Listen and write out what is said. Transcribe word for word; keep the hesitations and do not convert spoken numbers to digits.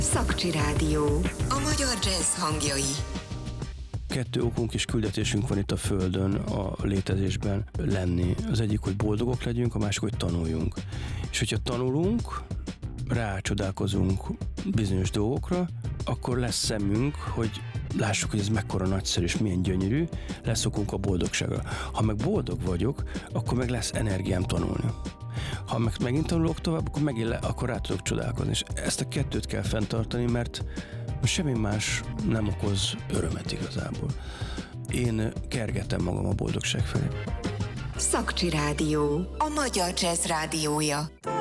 Szakcsi Rádió. A magyar jazz hangjai. Kettő okunk és küldetésünk van itt a Földön a létezésben lenni. Az egyik, hogy boldogok legyünk, a másik, hogy tanuljunk. És hogyha tanulunk, rácsodálkozunk bizonyos dolgokra, akkor lesz szemünk, hogy lássuk, hogy ez mekkora nagyszerű és milyen gyönyörű, lesz okunk a boldogságra. Ha meg boldog vagyok, akkor meg lesz energiám tanulni. Ha meg megint tanulok tovább, akkor megint le, akkor rá tudok csodálkozni. És ezt a kettőt kell fenntartani, mert semmi más nem okoz örömet igazából. Én kergetem magam a boldogság felé. Szakcsi Rádió. A magyar jazz rádiója.